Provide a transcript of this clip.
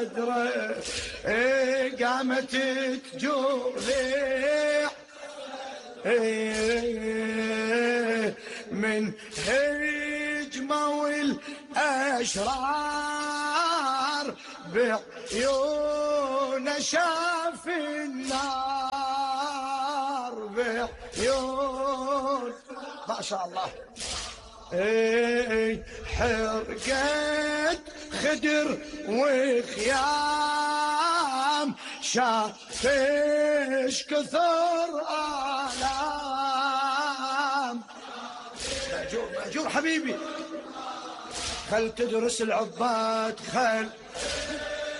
قامت تجولع من هجمة والأشرار بعيون شاف النار بعيون ما شاء الله حرقت خدر وخيام شافش كثر آلام مأجور حبيبي خل تدرس العباد خل